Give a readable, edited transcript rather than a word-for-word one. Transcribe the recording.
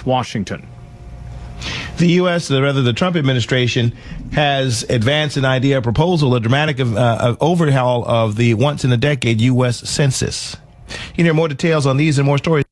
Washington. The U.S., or rather the Trump administration, has advanced an idea, a proposal, a dramatic overhaul of the once-in-a-decade U.S. Census. You can hear more details on these and more stories.